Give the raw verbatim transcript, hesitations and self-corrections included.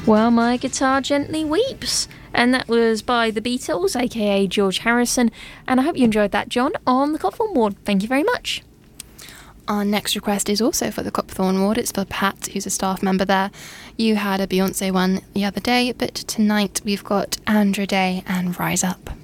Well, My Guitar Gently Weeps. And that was by The Beatles, aka George Harrison. And I hope you enjoyed that, John, on the Copthorne Ward. Thank you very much. Our next request is also for the Copthorne Ward. It's for Pat, who's a staff member there. You had a Beyonce one the other day, but tonight we've got Andra Day and Rise Up.